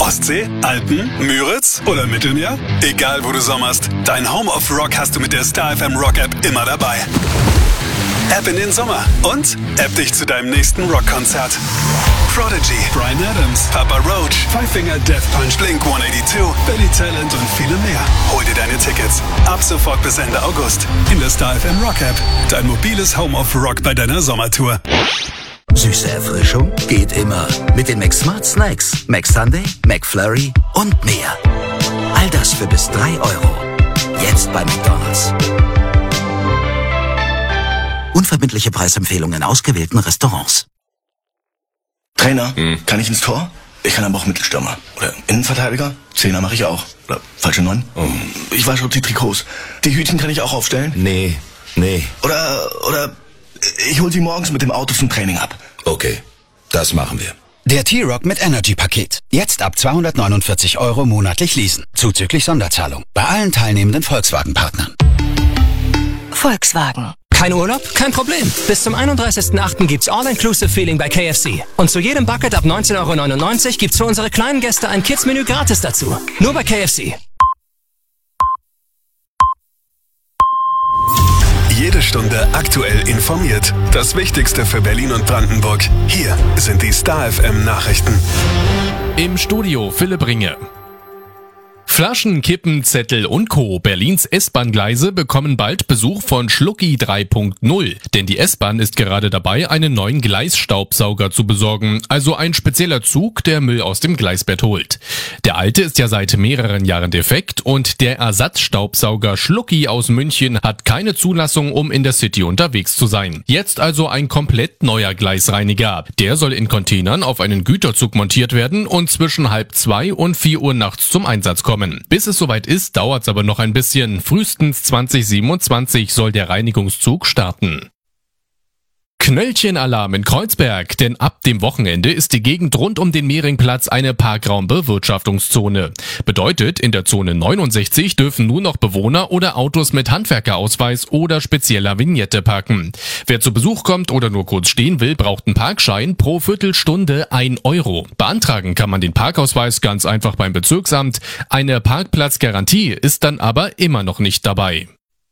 Ostsee, Alpen, Müritz oder Mittelmeer? Egal wo du sommerst, dein Home of Rock hast du mit der Star FM Rock App immer dabei. App in den Sommer und App dich zu deinem nächsten Rockkonzert. Prodigy, Bryan Adams, Papa Roach, Five Finger Death Punch, Blink-182, Billy Talent und viele mehr. Hol dir deine Tickets ab sofort bis Ende August in der Star FM Rock App. Dein mobiles Home of Rock bei deiner Sommertour. Süße Erfrischung geht immer. Mit den McSmart Snacks, McSunday, McFlurry und mehr. All das für bis 3 Euro. Jetzt bei McDonald's. Unverbindliche Preisempfehlungen in ausgewählten Restaurants. Trainer, kann ich ins Tor? Ich kann aber auch Mittelstürmer. Oder Innenverteidiger? Zehner mache ich auch. Oder falsche 9? Ich wasche die Trikots. Die Hütchen kann ich auch aufstellen? Nee. Oder ich hol sie morgens mit dem Auto zum Training ab. Okay, das machen wir. Der T-Rock mit Energy-Paket. Jetzt ab 249 Euro monatlich leasen. Zuzüglich Sonderzahlung. Bei allen teilnehmenden Volkswagen-Partnern. Volkswagen. Kein Urlaub? Kein Problem. Bis zum 31.08. gibt's All-Inclusive-Feeling bei KFC. Und zu jedem Bucket ab 19,99 € gibt's für unsere kleinen Gäste ein Kids-Menü gratis dazu. Nur bei KFC. Jede Stunde aktuell informiert. Das Wichtigste für Berlin und Brandenburg. Hier sind die Star FM Nachrichten. Im Studio Philipp Ringe. Flaschen, Kippen, Zettel und Co. Berlins S-Bahn-Gleise bekommen bald Besuch von Schlucki 3.0. Denn die S-Bahn ist gerade dabei, einen neuen Gleisstaubsauger zu besorgen. Also ein spezieller Zug, der Müll aus dem Gleisbett holt. Der alte ist ja seit mehreren Jahren defekt und der Ersatzstaubsauger Schlucki aus München hat keine Zulassung, um in der City unterwegs zu sein. Jetzt also ein komplett neuer Gleisreiniger. Der soll in Containern auf einen Güterzug montiert werden und zwischen 1:30 und 4 Uhr nachts zum Einsatz kommen. Bis es soweit ist, dauert's aber noch ein bisschen. Frühestens 2027 soll der Reinigungszug starten. Knöllchenalarm in Kreuzberg, denn ab dem Wochenende ist die Gegend rund um den Mehringplatz eine Parkraumbewirtschaftungszone. Bedeutet, in der Zone 69 dürfen nur noch Bewohner oder Autos mit Handwerkerausweis oder spezieller Vignette parken. Wer zu Besuch kommt oder nur kurz stehen will, braucht einen Parkschein, pro Viertelstunde 1 €. Beantragen kann man den Parkausweis ganz einfach beim Bezirksamt. Eine Parkplatzgarantie ist dann aber immer noch nicht dabei.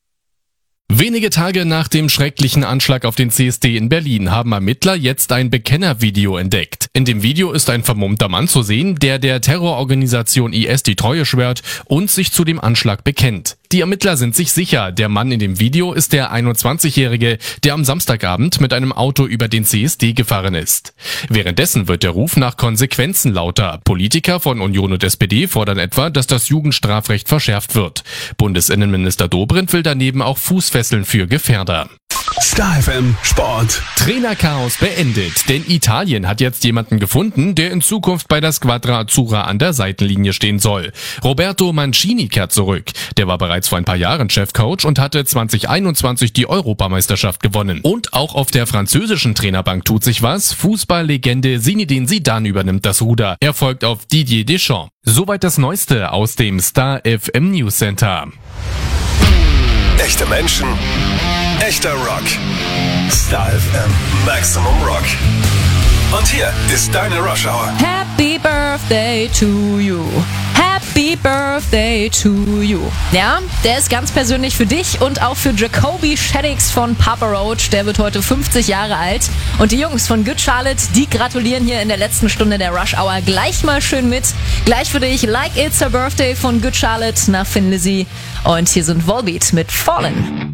Wenige Tage nach dem schrecklichen Anschlag auf den CSD in Berlin haben Ermittler jetzt ein Bekennervideo entdeckt. In dem Video ist ein vermummter Mann zu sehen, der Terrororganisation IS die Treue schwört und sich zu dem Anschlag bekennt. Die Ermittler sind sich sicher, der Mann in dem Video ist der 21-Jährige, der am Samstagabend mit einem Auto über den CSD gefahren ist. Währenddessen wird der Ruf nach Konsequenzen lauter. Politiker von Union und SPD fordern etwa, dass das Jugendstrafrecht verschärft wird. Bundesinnenminister Dobrindt will daneben auch Fußfesseln für Gefährder. Star FM Sport. Trainerchaos beendet, denn Italien hat jetzt jemanden gefunden, der in Zukunft bei der Squadra Azzurra an der Seitenlinie stehen soll. Roberto Mancini kehrt zurück. Der war bereits vor ein paar Jahren Chefcoach und hatte 2021 die Europameisterschaft gewonnen. Und auch auf der französischen Trainerbank tut sich was. Fußballlegende Zinedine Zidane übernimmt das Ruder. Er folgt auf Didier Deschamps. Soweit das Neueste aus dem Star FM News Center. Echte Menschen, echter Rock. Star FM Maximum Rock. Und hier ist deine Rush Hour. Happy Birthday to you. Happy Birthday to you. Ja, der ist ganz persönlich für dich und auch für Jacoby Shaddix von Papa Roach. Der wird heute 50 Jahre alt. Und die Jungs von Good Charlotte, die gratulieren hier in der letzten Stunde der Rush Hour gleich mal schön mit. Gleich für dich Like It's a Birthday von Good Charlotte nach Thin Lizzy. Und hier sind Volbeat mit Fallen.